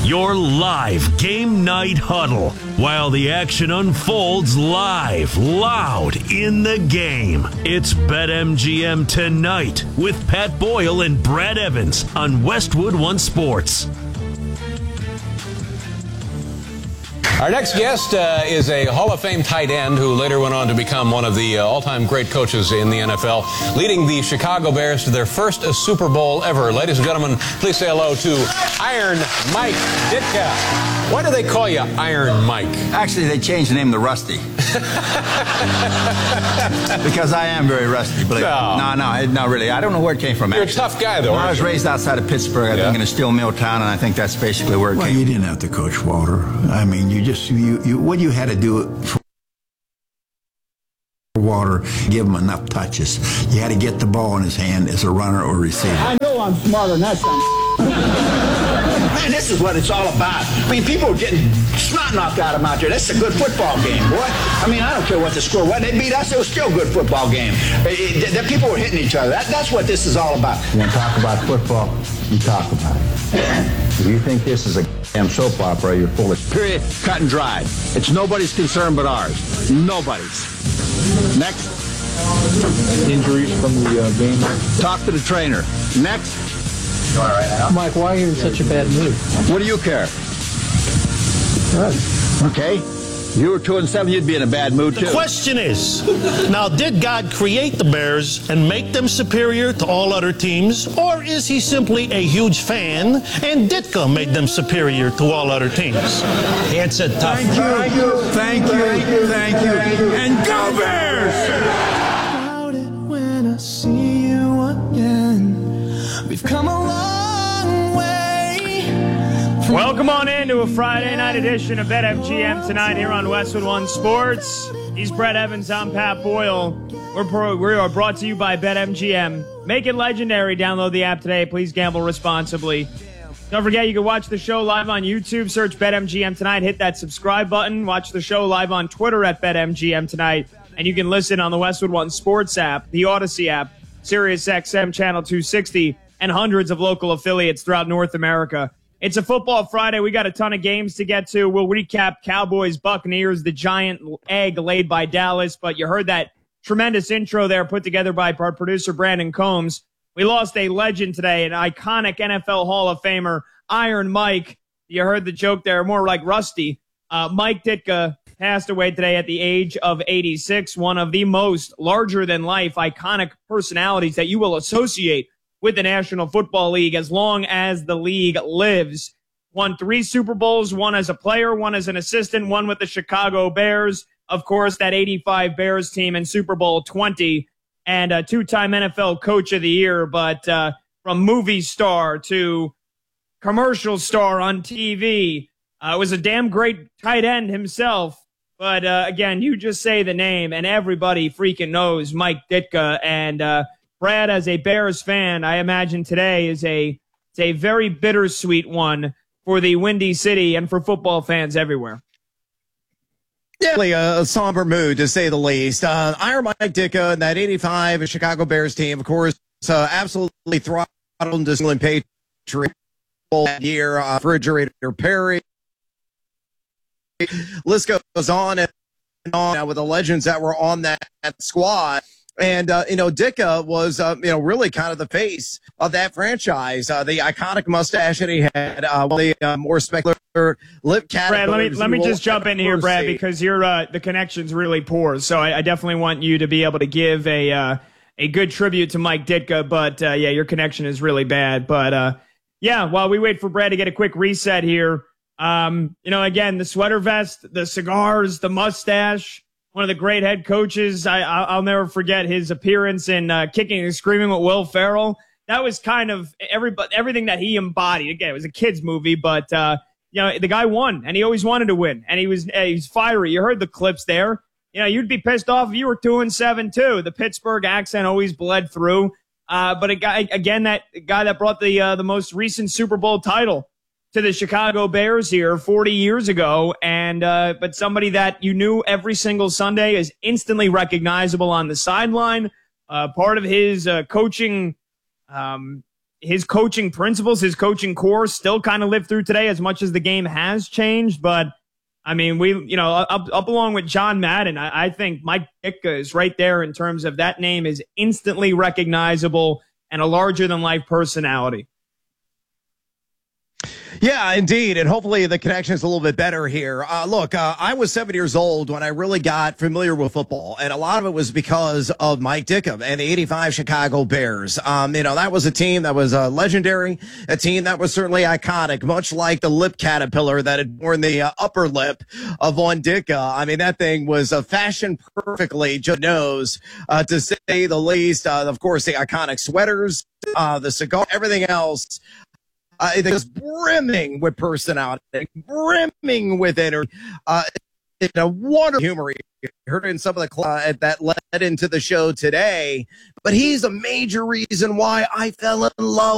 Your live game night huddle while the action unfolds live, loud in the game. It's BetMGM Tonight with Pat Boyle and Brad Evans on Westwood One Sports. Our next guest is a Hall of Fame tight end who later went on to become one of the all-time great coaches in the NFL, leading the Chicago Bears to their first Super Bowl ever. Ladies and gentlemen, please say hello to Iron Mike Ditka. Why do they call you Iron Mike? Actually, they changed the name to Rusty. Because I am very rusty. No, not really. I don't know where it came from. You're a tough guy, though. I was raised outside of Pittsburgh, I think, in a steel mill town, and I think that's basically where it came from. Well, you didn't have to coach Walter. I mean, what you had to do for Walter, give him enough touches. You had to get the ball in his hand as a runner or receiver. I know I'm smarter than that. Man, this is what it's all about. I mean, people are getting snot knocked out of them out there. That's a good football game, boy. I mean, I don't care what the score was. They beat us. It was still a good football game. The people were hitting each other. That's what this is all about. You want to talk about football? You talk about it. If you think this is a damn soap opera, you're full of period, cut and dried. It's nobody's concern but ours. Nobody's. Next. Injuries from the game. Talk to the trainer. Next. Mike, why are you in such a bad mood? What do you care? Okay. You were 2-7, you'd be in a bad mood too. The question is, now did God create the Bears and make them superior to all other teams, or is he simply a huge fan and Ditka made them superior to all other teams? It's a tough. Thank you, and go Bears! About it when I see you again. We've come a long way. Welcome on into a Friday night edition of BetMGM Tonight here on Westwood One Sports. He's Brett Evans. I'm Pat Boyle. We are brought to you by BetMGM. Make it legendary. Download the app today. Please gamble responsibly. Don't forget, you can watch the show live on YouTube. Search BetMGM Tonight. Hit that subscribe button. Watch the show live on Twitter at BetMGM Tonight. And you can listen on the Westwood One Sports app, the Odyssey app, SiriusXM Channel 260, and hundreds of local affiliates throughout North America. It's a football Friday. We got a ton of games to get to. We'll recap Cowboys, Buccaneers, the giant egg laid by Dallas. But you heard that tremendous intro there put together by our producer, Brandon Combs. We lost a legend today, an iconic NFL Hall of Famer, Iron Mike. You heard the joke there, more like Rusty. Mike Ditka passed away today at the age of 86, one of the most larger-than-life, iconic personalities that you will associate with the National Football League as long as the league lives. Won 3 Super Bowls, one as a player, one as an assistant, one with the Chicago Bears. Of course, that 85 Bears team in Super Bowl 20, and a 2-time NFL Coach of the Year. But from movie star to commercial star on TV, was a damn great tight end himself. But again, you just say the name, and everybody freaking knows Mike Ditka. And Brad, as a Bears fan, I imagine today is a very bittersweet one for the Windy City and for football fans everywhere. Yeah, a somber mood, to say the least. Iron Mike Ditka and that 85 Chicago Bears team, of course, absolutely throttled into New England Patriots that year. Refrigerator Perry. List goes on and on with the legends that were on that squad. And, Ditka was, really kind of the face of that franchise. The iconic mustache that he had, the more spectacular lip cat. Brad, let me just jump in here, Brad, because the connection's really poor. So I definitely want you to be able to give a good tribute to Mike Ditka. But, your connection is really bad. But, while we wait for Brad to get a quick reset here, again, the sweater vest, the cigars, the mustache. One of the great head coaches. I'll never forget his appearance in Kicking and Screaming with Will Ferrell. That was kind of everything that he embodied. Again, it was a kid's movie, but the guy won, and he always wanted to win, and he's fiery. You heard the clips there. You'd be pissed off if you were 2-7 too. The Pittsburgh accent always bled through. But that guy that brought the most recent Super Bowl title to the Chicago Bears here 40 years ago, and but somebody that you knew every single Sunday is instantly recognizable on the sideline. Part of his coaching his coaching principles, his coaching core still kind of live through today as much as the game has changed. But I mean, up along with John Madden, I think Mike Ditka is right there in terms of that name is instantly recognizable and a larger than life personality. Yeah, indeed. And hopefully the connection is a little bit better here. Look, I was 7 years old when I really got familiar with football. And a lot of it was because of Mike Ditka and the 85 Chicago Bears. That was a team that was legendary, a team that was certainly iconic, much like the lip caterpillar that had worn the upper lip of Von Ditka. I mean, that thing was fashioned perfectly, just knows, to say the least. Of course, the iconic sweaters, the cigar, everything else. It was brimming with personality, brimming with energy. A wonderful humor. You heard it in some of the that led into the show today. But he's a major reason why I fell in love